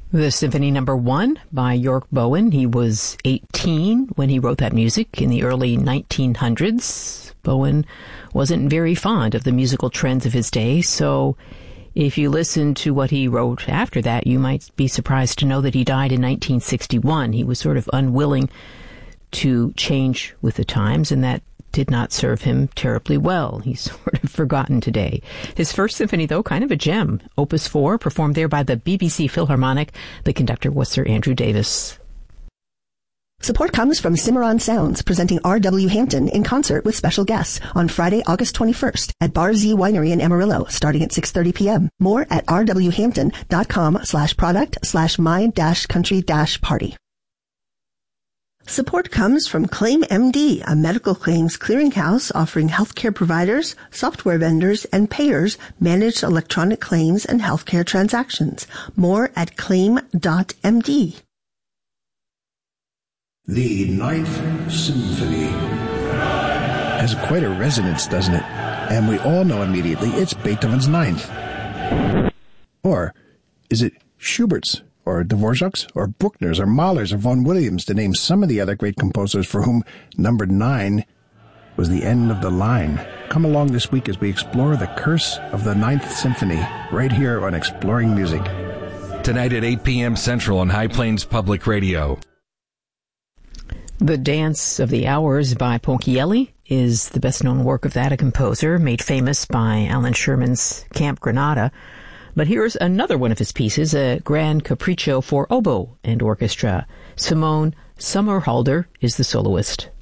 The Symphony No. 1 by York Bowen. He was 18 when he wrote that music in the early 1900s. Bowen wasn't very fond of the musical trends of his day, so if you listen to what he wrote after that, you might be surprised to know that he died in 1961. He was sort of unwilling to change with the times, and that did not serve him terribly well. He's sort of forgotten today. His first symphony, though, kind of a gem. Opus 4, performed there by the BBC Philharmonic. The conductor was Sir Andrew Davis. Support comes from Cimarron Sounds, presenting R.W. Hampton in concert with special guests on Friday, August 21st at Bar Z Winery in Amarillo, starting at 6:30 p.m. More at rwhampton.com/product/my-country-party. Support comes from Claim MD, a medical claims clearinghouse offering healthcare providers, software vendors, and payers managed electronic claims and healthcare transactions. More at claim.md. The Ninth Symphony has quite a resonance, doesn't it? And we all know immediately it's Beethoven's Ninth. Or is it Schubert's? Or Dvorak's, or Bruckner's, or Mahler's, or Vaughan Williams, to name some of the other great composers for whom number 9 was the end of the line. Come along this week as we explore the curse of the Ninth Symphony, right here on Exploring Music. Tonight at 8 p.m. Central on High Plains Public Radio. The Dance of the Hours by Ponchielli is the best-known work of that, a composer made famous by Alan Sherman's Camp Granada. But here's another one of his pieces, a grand capriccio for oboe and orchestra. Simone Sommerhalder is the soloist.